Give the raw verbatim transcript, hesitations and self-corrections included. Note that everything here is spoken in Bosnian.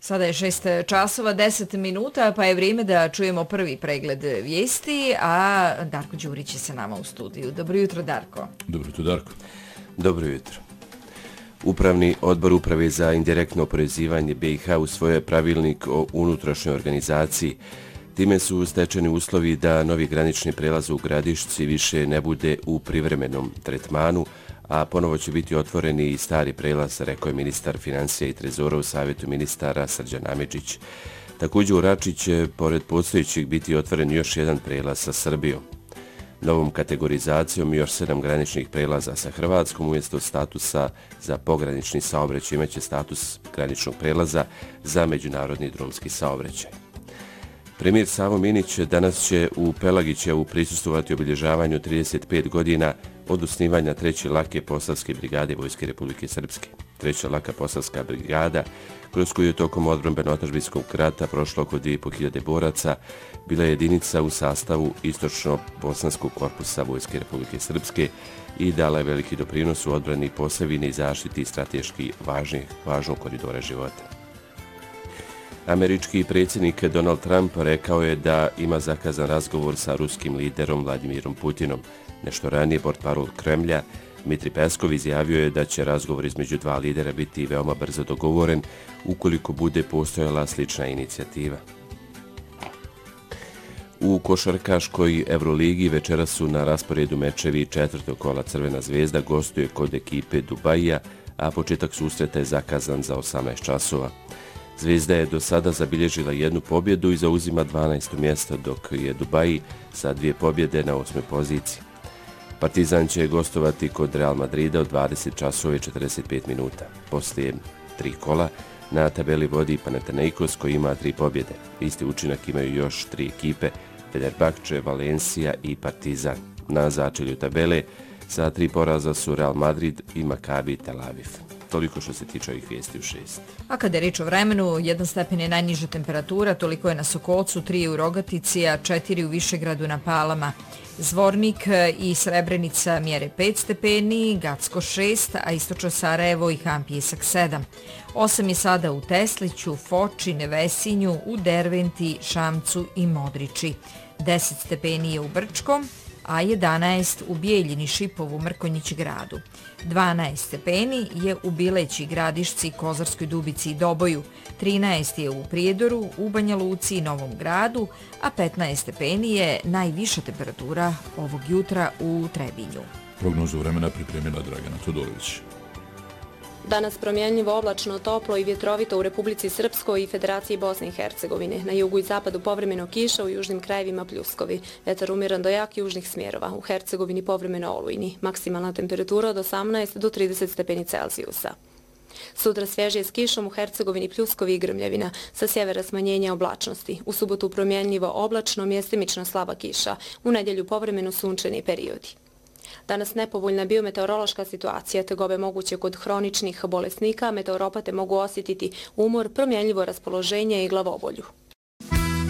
Sada je šest časova, deset minuta, pa je vrijeme da čujemo prvi pregled vijesti, a Darko Đurić je sa nama u studiju. Dobro jutro, Darko. Dobro jutro, Darko. Dobro jutro. Upravni odbor Uprave za indirektno oporezivanje B i H usvojio je pravilnik o unutrašnjoj organizaciji. Time su stečeni uslovi da novi granični prelaz u Gradišci više ne bude u privremenom tretmanu, a ponovo će biti otvoreni i stari prelaz, rekao je ministar financija i trezora u savjetu ministara Srđan Amidžić. Također u Rači će, pored postojećih, biti otvoren još jedan prelaz sa Srbijom. Novom kategorizacijom još sedam graničnih prelaza sa Hrvatskom umjesto statusa za pogranični saobraćaj imaće status graničnog prelaza za međunarodni drumski saobraćaj. Premijer Savo Minić danas će u Pelagićevu prisustvovati obilježavanju trideset pet godina od osnivanja treće lake posavske brigade Vojske Republike Srpske. Treća laka posavska brigada, kroz koju je tokom odbrambeno-otadžbinskog rata prošlo oko dvije i po hiljade boraca, bila je jedinica u sastavu istočno-bosanskog korpusa Vojske Republike Srpske i dala je veliki doprinos u odbrani Posavine i zaštiti strateški važnih, važnog koridora života. Američki predsjednik Donald Trump rekao je da ima zakazan razgovor sa ruskim liderom Vladimirom Putinom. Nešto ranije portparol Kremlja Dmitri Peskov izjavio je da će razgovor između dva lidera biti veoma brzo dogovoren ukoliko bude postojala slična inicijativa. U košarkaškoj Euroligi večeras su na rasporedu mečevi četvrtog kola. Crvena zvezda gostuje kod ekipe Dubajija, a početak susreta je zakazan za osamnaest časova. Zvezda je do sada zabilježila jednu pobjedu i zauzima dvanaesto mjesto, dok je Dubaji sa dvije pobjede na osmoj poziciji. Partizan će gostovati kod Real Madrida od dvadeset časova i četrdeset pet minuta. Poslije tri kola na tabeli vodi Panathinaikos koji ima tri pobjede. Isti učinak imaju još tri ekipe, Fenerbahče, Valencia i Partizan. Na začelju tabele sa tri poraza su Real Madrid i Maccabi Tel Aviv. Toliko što se tiče ovih vijesti u šest. A kada je riječ o vremenu, jedan stepen je najniža temperatura, toliko je na Sokolcu, tri u Rogatici, a četiri u Višegradu na Palama. Zvornik i Srebrenica mjere pet stepeni, Gacko šest, a istočno Sarajevo i Han Pjesak sedam. osam je sada u Tesliću, Foči, Nevesinju, u Derventi, Šamcu i Modriči. deset stepeni je u Brčkom, a jedanaest u Bijeljini, Šipovu, Mrkonjić gradu. dvanaest stepeni je u Bileći, Gradišci, Kozarskoj Dubici i Doboju. trinaest je u Prijedoru, u Banja Luci i Novom gradu, a petnaest stepeni je najviša temperatura ovog jutra u Trebinju. Prognozu vremena pripremila Dragana Todorović. Danas promjenljivo oblačno, toplo i vjetrovito u Republici Srpskoj i Federaciji Bosne i Hercegovine. Na jugu i zapadu povremeno kiša, u južnim krajevima pljuskovi. Vetar umiran do jak južnih smjerova. U Hercegovini povremeno olujni. Maksimalna temperatura od osamnaest do trideset stepeni Celzijusa. Sutra svježije s kišom, u Hercegovini pljuskovi i grmljavina, sa sjevera smanjenja oblačnosti. U subotu promjenljivo oblačno, mjestimično slaba kiša. U nedjelju povremeno sunčani periodi. Danas nepovoljna biometeorološka situacija, tegobe moguće kod hroničnih bolesnika, meteoropate mogu osjetiti umor, promjenljivo raspoloženje i glavobolju.